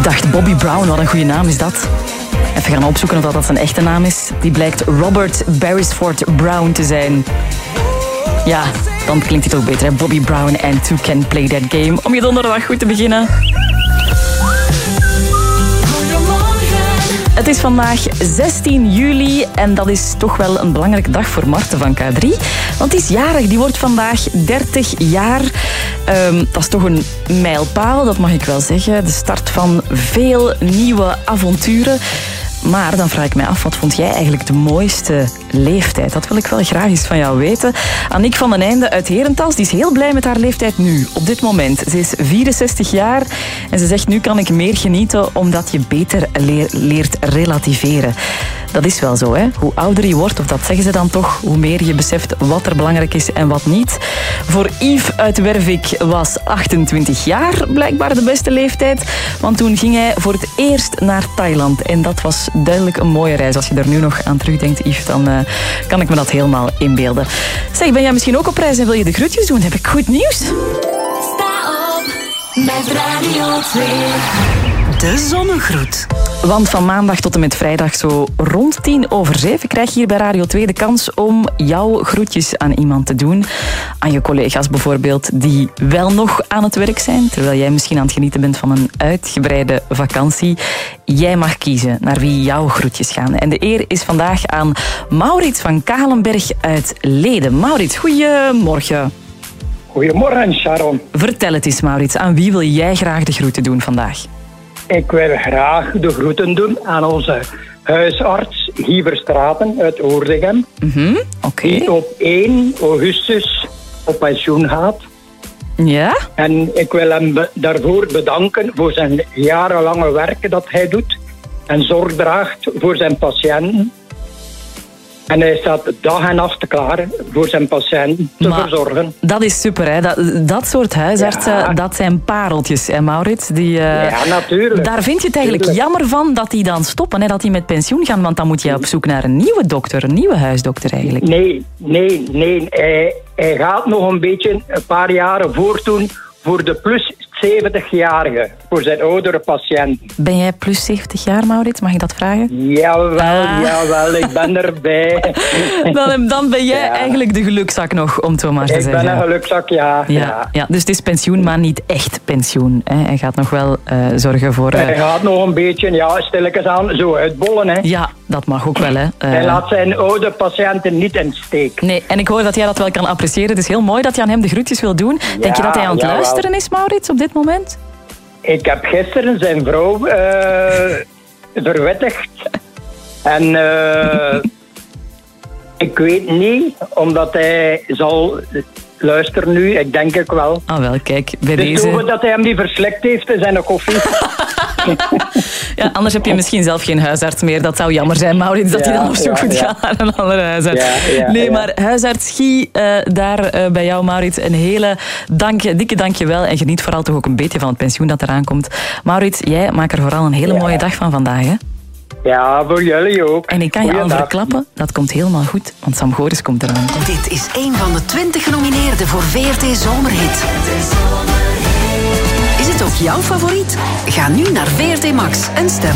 dacht Bobby Brown, wat een goede naam is dat. Even gaan opzoeken of dat zijn echte naam is. Die blijkt Robert Beresford Brown te zijn. Ja, dan klinkt het ook beter, hè? Bobby Brown and Two Can Play That Game. Om je donderdag goed te beginnen. Het is vandaag 16 juli en dat is toch wel een belangrijke dag voor Marten van K3. Want die is jarig, die wordt vandaag 30 jaar. Dat is toch een mijlpaal, dat mag ik wel zeggen. De start van veel nieuwe avonturen. Maar dan vraag ik mij af, wat vond jij eigenlijk de mooiste leeftijd? Dat wil ik wel graag eens van jou weten. Annick van den Einde uit Herentals, die is heel blij met haar leeftijd nu, op dit moment. Ze is 64 jaar en ze zegt, nu kan ik meer genieten omdat je beter leert relativeren. Dat is wel zo, hè? Hoe ouder je wordt, of dat zeggen ze dan toch, hoe meer je beseft wat er belangrijk is en wat niet. Voor Yves uit Wervik was 28 jaar blijkbaar de beste leeftijd. Want toen ging hij voor het eerst naar Thailand. En dat was duidelijk een mooie reis. Als je er nu nog aan terugdenkt, Yves, dan kan ik me dat helemaal inbeelden. Zeg, ben jij misschien ook op reis en wil je de groetjes doen? Heb ik goed nieuws? Sta op met Radio 2. De zonnegroet. Want van maandag tot en met vrijdag zo rond 7:10 krijg je hier bij Radio 2 de kans om jouw groetjes aan iemand te doen. Aan je collega's bijvoorbeeld, die wel nog aan het werk zijn, terwijl jij misschien aan het genieten bent van een uitgebreide vakantie. Jij mag kiezen naar wie jouw groetjes gaan. En de eer is vandaag aan Maurits van Kalenberg uit Leden. Maurits, goedemorgen. Goedemorgen, Sharon. Vertel het eens, Maurits. Aan wie wil jij graag de groeten doen vandaag? Ik wil graag de groeten doen aan onze huisarts Guy Verstraeten uit Oordegem. Oké. Die op 1 augustus op pensioen gaat. Ja? En ik wil hem daarvoor bedanken voor zijn jarenlange werk dat hij doet. En zorg draagt voor zijn patiënten. En hij staat dag en nacht klaar voor zijn patiënten te verzorgen. Dat is super, hè? Dat soort huisartsen, dat zijn pareltjes, hè, Maurits? Ja, natuurlijk. Daar vind je het eigenlijk jammer van dat die dan stoppen, hè? Dat die met pensioen gaan, want dan moet je op zoek naar een nieuwe dokter, een nieuwe huisdokter eigenlijk. Nee. Hij gaat nog een paar jaren voortdoen voor de plus 70-jarigen, voor zijn oudere patiënten. Ben jij plus 70 jaar, Maurits? Mag ik dat vragen? Jawel, ik ben erbij. Dan ben jij eigenlijk de gelukzak nog, om het zo maar te zeggen. Ik ben een gelukzak, ja. Dus het is pensioen, maar niet echt pensioen. Hè? Hij gaat nog wel zorgen voor... Hij gaat nog een beetje, stilletjes aan, zo uitbollen. Hè. Ja, dat mag ook wel. Hè. Hij laat zijn oude patiënten niet in de steek. Nee, en ik hoor dat jij dat wel kan appreciëren. Het is heel mooi dat je aan hem de groetjes wil doen. Denk je dat hij aan het luisteren is, Maurits, op dit moment? Ik heb gisteren zijn vrouw verwittigd. En ik weet niet, omdat hij zal luisteren nu. Ik denk ik wel. Ah wel, kijk, bij dus deze... Dus dat hij hem die verslikt heeft in zijn koffie. Ja, anders heb je misschien zelf geen huisarts meer. Dat zou jammer zijn, Maurits, dat hij dan op zoek moet gaan naar een andere huisarts. Maar huisarts Guy, daar bij jou, Maurits, een hele dikke dankjewel. En geniet vooral toch ook een beetje van het pensioen dat eraan komt. Maurits, jij maakt er vooral een hele mooie dag van vandaag, hè? Ja, voor jullie ook. En ik kan je al verklappen, dat komt helemaal goed, want Sam Goris komt eraan. Dit is een van de 20 genomineerden voor VRT Zomerhit. Is het ook jouw favoriet? Ga nu naar VRT Max en stem